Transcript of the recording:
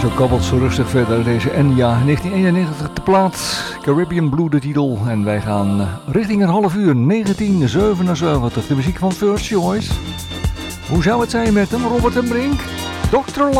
Zo kabbelt ze rustig verder deze Enya, 1991 de plaat, Caribbean Blue de titel. En wij gaan richting een half uur, 1977, de muziek van First Choice. Hoe zou het zijn met hem, Robert en Brink? Dr.